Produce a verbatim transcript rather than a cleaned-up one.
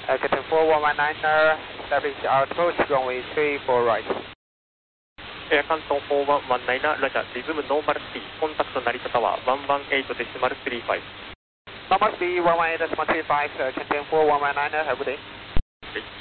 Uh, Captain four one one niner, service our approach, runway three four right. エア関東フォーワンワンナイナー、ラジャー、リズムノーマルスピード、コンタクト成田タワー、ワンワンエイトデシマルスリーファイブ。 Normal speed one one eight point three five, uh, Captain four one one niner, have a good day.